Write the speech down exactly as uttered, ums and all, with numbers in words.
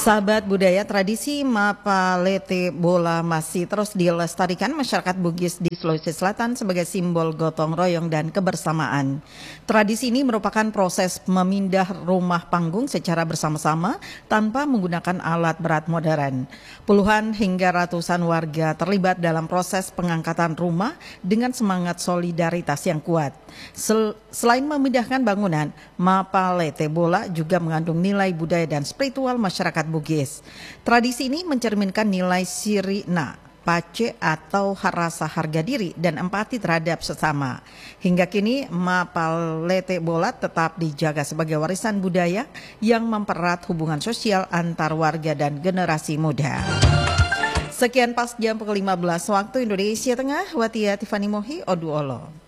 Sahabat budaya, tradisi Mapalete Bola masih terus dilestarikan masyarakat Bugis di Sulawesi Selatan sebagai simbol gotong royong dan kebersamaan. Tradisi ini merupakan proses memindah rumah panggung secara bersama-sama tanpa menggunakan alat berat modern. Puluhan hingga ratusan warga terlibat dalam proses pengangkatan rumah dengan semangat solidaritas yang kuat. Sel- selain memindahkan bangunan, Mapalete Bola juga mengandung nilai budaya dan spiritual masyarakat Bugis. Tradisi ini mencerminkan nilai sirina, pace atau rasa harga diri dan empati terhadap sesama. Hingga kini Mapalete Bola tetap dijaga sebagai warisan budaya yang mempererat hubungan sosial antar warga dan generasi muda. Sekian pas jam pukul lima belas waktu Indonesia Tengah, Watia Tiffany Mohi, Oduolo.